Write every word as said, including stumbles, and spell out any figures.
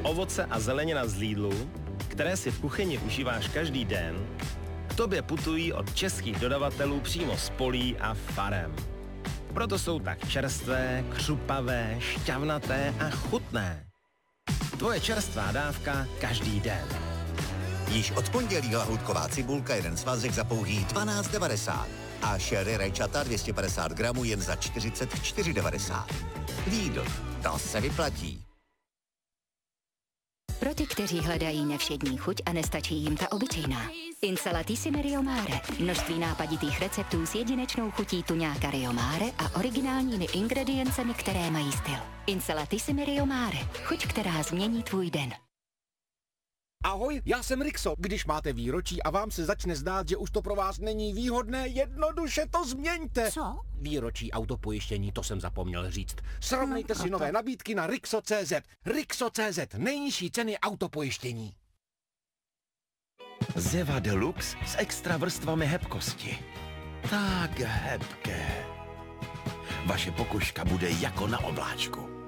Ovoce a zelenina z Lidlu, které si v kuchyni užíváš každý den, k tobě putují od českých dodavatelů přímo z polí a farem. Proto jsou tak čerstvé, křupavé, šťavnaté a chutné. Tvoje čerstvá dávka každý den. Již od pondělí lahůdková cibulka, jeden svazek za pouhých dvanáct devadesát a sherry rajčata dvě stě padesát gramů jen za čtyřicet čtyři devadesát. Lidl, to se vyplatí. Pro ty, kteří hledají nevšední chuť a nestačí jim ta obyčejná. Insalatissime Rio Mare. Množství nápaditých receptů s jedinečnou chutí tuňáka Rio Mare a originálními ingrediencemi, které mají styl. Insalatissime Rio Mare. Chuť, která změní tvůj den. Ahoj, já jsem Rixo. Když máte výročí a vám se začne zdát, že už to pro vás není výhodné, jednoduše to změňte. Co? Výročí autopojištění, to jsem zapomněl říct. Srovnejte si nové nabídky na Rixo tečka cé zet. Rixo tečka cé zet, nejnižší ceny autopojištění. Zeva Deluxe s extra vrstvami hebkosti. Tak hebké. Vaše pokožka bude jako na obláčku.